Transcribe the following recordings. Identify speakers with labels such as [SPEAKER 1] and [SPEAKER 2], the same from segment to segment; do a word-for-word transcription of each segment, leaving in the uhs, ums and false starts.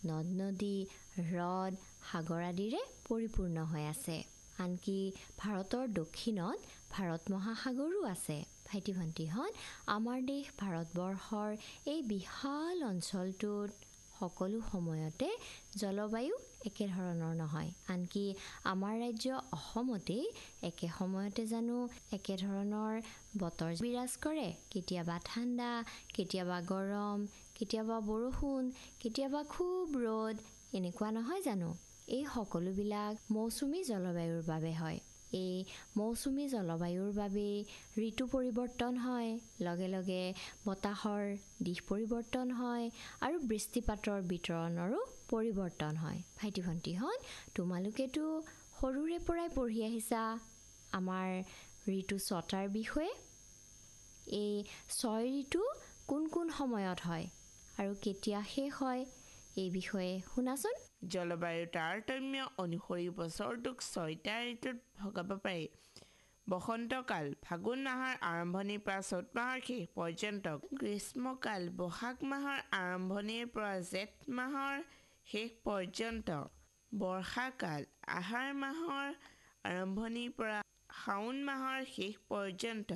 [SPEAKER 1] নদ নদী হ্ৰদ সাগৰ আদিৰে পৰিপূৰ্ণ হৈ আছে। আনকি ভাৰতৰ দক্ষিণত ভাৰত মহাসাগৰো আছে। ভাইটি ভণ্টিহঁত, আমাৰ দেশ ভাৰতবৰ্ষৰ এই বিশাল অঞ্চলটোত সকলো সময়তে জলবায়ু একেধৰণৰ নহয়। আনকি আমাৰ ৰাজ্য অসমতেই একে সময়তে জানো একেধৰণৰ বতৰ বিৰাজ কৰে। কেতিয়াবা ঠাণ্ডা, কেতিয়াবা গৰম, কেতিয়াবা বৰষুণ, কেতিয়াবা খুব ৰ'দ, এনেকুৱা নহয় জানো? এই সকলোবিলাক মৌচুমী জলবায়ুৰ বাবে হয়। এই মৌচুমী জলবায়ুৰ বাবেই ঋতু পৰিৱৰ্তন হয়, লগে লগে বতাহৰ দিশ পৰিৱৰ্তন হয় আৰু বৃষ্টিপাতৰ বিতৰণৰো পৰিৱৰ্তন হয়। ভাইটি ভণ্টিহঁত, তোমালোকেতো সৰুৰে পৰাই পঢ়ি আহিছা আমাৰ ঋতু ছটাৰ বিষয়ে। এই ছয় ঋতু কোন কোন সময়ত হয় আৰু কেতিয়া শেষ হয়, এই বিষয়ে শুনাচোন।
[SPEAKER 2] জলবায়ুৰ তাৰতম্য অনুসৰি বছৰটোক ছয়টা ঋতুত ভগাব পাৰি। বসন্তকাল ফাগুন মাহৰ আৰম্ভণিৰ পৰা চ'ত মাহৰ শেষ পৰ্যন্ত। গ্ৰীষ্মকাল বহাগ মাহৰ আৰম্ভণিৰ পৰা জেঠ মাহৰ শেষ পৰ্যন্ত। বৰ্ষাকাল আহাৰ মাহৰ আৰম্ভণিৰ পৰা শাওণ মাহৰ শেষ পৰ্যন্ত।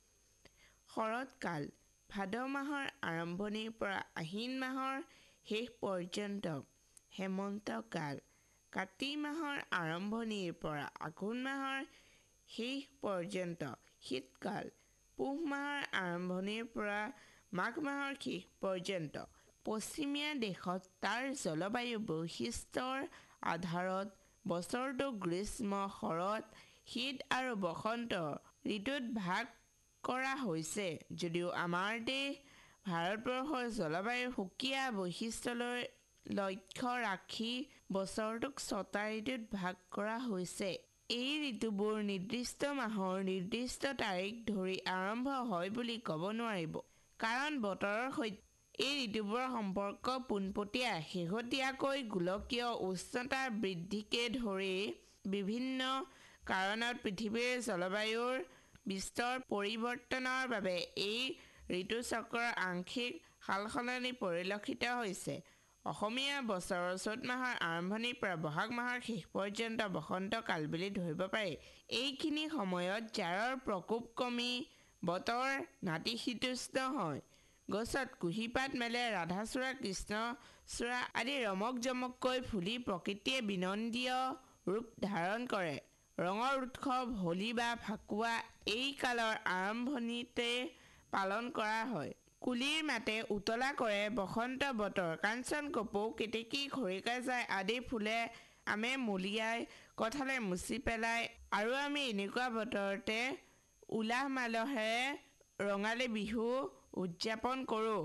[SPEAKER 2] শৰৎকাল ভাদ মাহৰ আৰম্ভণিৰ পৰা আহিন মাহৰ শেষ পৰ্যন্ত। হেমন্তকাল কাতি মাহৰ আৰম্ভণিৰ পৰা আঘোণ মাহৰ শেষ পৰ্যন্ত। শীতকাল পুহ মাহৰ আৰম্ভণিৰ পৰা মাঘ মাহৰ শেষ পৰ্যন্ত। পশ্চিমীয়া দেশত তাৰ জলবায়ু বৈশিষ্ট্যৰ আধাৰত বছৰটো গ্ৰীষ্ম, শৰৎ, শীত আৰু বসন্ত ঋতুত ভাগ কৰা হৈছে। যদিও আমাৰ দেশ ভাৰতবৰ্ষৰ জলবায়ুৰ সুকীয়া বৈশিষ্ট্যলৈ লক্ষ্য ৰাখি বছৰটোক ছটা ঋতুত ভাগ কৰা হৈছে। এই ঋতুবোৰ নিৰ্দিষ্ট মাহৰ নিৰ্দিষ্ট তাৰিখ ধৰি আৰম্ভ হয় বুলি ক'ব নোৱাৰিব, কাৰণ বতৰৰ সৈতে এই ঋতুবোৰৰ সম্পৰ্ক পোনপটীয়া। শেহতীয়াকৈ গোলকীয় উষ্ণতা বৃদ্ধিকে ধৰি বিভিন্ন কাৰণত পৃথিৱীৰ জলবায়ুৰ বিস্তৰ পৰিৱৰ্তনৰ বাবে এই ঋতুচক্ৰৰ আংশিক সালসলনি পৰিলক্ষিত হৈছে। অসমীয়া বছৰৰ চ'ত মাহৰ আৰম্ভণিৰ পৰা বহাগ মাহৰ শেষ পৰ্যন্ত বসন্তকাল বুলি ধৰিব পাৰি। এইখিনি সময়ত জাৰৰ প্ৰকোপ কমি বতৰ নাতিশীতোষ্ণ হয়। গছত কুঁহিপাত মেলে, ৰাধাচূড়া, কৃষ্ণচূড়া আদি ৰমক জমককৈ ফুলি প্ৰকৃতিয়ে বিনন্দীয় ৰূপ ধাৰণ কৰে। ৰঙৰ উৎসৱ হোলী বা ফাকুৱা এই কালৰ আৰম্ভণিতে পালন কৰা হয়। কুলিৰ মাতে উতলা কৰে বসন্ত বতৰ। কাঞ্চন, কপৌ, কেতেকী, খৰিকাজাই আদি ফুলে আমে মলিয়াই, কঠালে মুচি পেলায় আৰু আমি এনেকুৱা বতৰতে উলাহ মালহেৰে ৰঙালী বিহু উদযাপন কৰোঁ।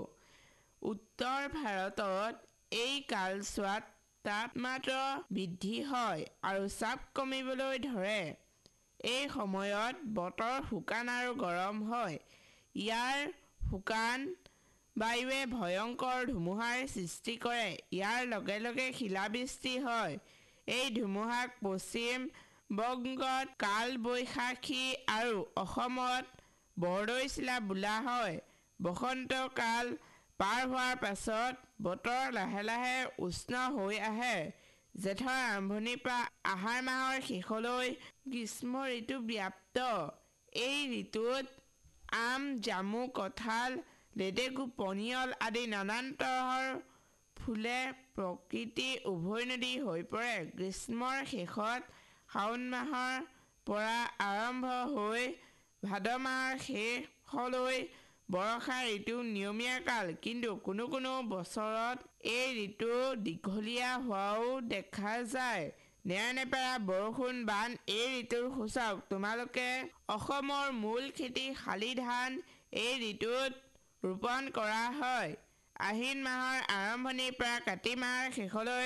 [SPEAKER 2] উত্তৰ ভাৰতত এই কালছোৱাত তাপমাত্ৰা বৃদ্ধি হয় আৰু চাপ কমিবলৈ ধৰে। এই সময়ত বতৰ শুকান আৰু গৰম হয়। ইয়াৰ শুকান বায়ুৱে ভয়ংকৰ ধুমুহাৰ সৃষ্টি কৰে। ইয়াৰ লগে লগে শিলাবৃষ্টি হয়। এই ধুমুহাক পশ্চিম বংগত কাল বৈশাখী আৰু অসমত বৰদৈচিলা বোলা হয়। বসন্তকাল পাৰ হোৱাৰ পাছত বতৰ লাহে লাহে উষ্ণ হৈ আহে। জেঠৰ আৰম্ভণিৰ পৰা আহাৰ মাহৰ শেষলৈ গ্ৰীষ্ম ঋতু ব্যাপ্ত। এই ঋতুত আম, জামু, কঁঠাল, লেটেকু, পনিয়ল আদি নানান তৰহৰ ফুলে প্ৰকৃতি উভৈনদী হৈ পৰে। গ্ৰীষ্মৰ শেষত শাওণ মাহৰ পৰা আৰম্ভ হৈ ভাদ মাহৰ শেষলৈ বৰষা ঋতু নিয়মীয়া কাল। কিন্তু কোনো কোনো বছৰত এই ঋতু দীঘলীয়া হোৱাও দেখা যায়। নেৰানেপেৰা বৰষুণ, বান এই ঋতুৰ সূচক। তোমালোকে অসমৰ মূল খেতি শালি ধান এই ঋতুত ৰোপণ কৰা হয়। আহিন মাহৰ আৰম্ভণিৰ পৰা কাতি মাহৰ শেষলৈ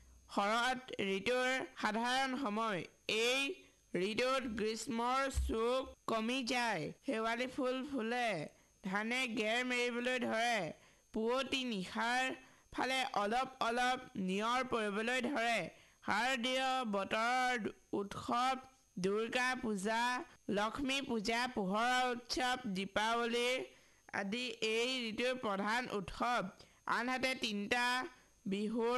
[SPEAKER 2] শৰৎ ঋতুৰ সাধাৰণ সময়। এই ঋতুত গ্ৰীষ্মৰ চুক কমি যায়। শেৱালি ফুল ফুলে। ধানে গেৰ মেলিবলৈ ধৰে। পুৱতি নিশাৰ ফালে অলপ অলপ নিয়ৰ পৰিবলৈ ধৰে। শাৰদীয় বতৰৰ উৎসৱ দুৰ্গা পূজা, লক্ষ্মী পূজা, পোহৰৰ উৎসৱ দীপাৱলী আদি এই ঋতুৰ প্ৰধান উৎসৱ। আনহাতে তিনিটা বিহুৰ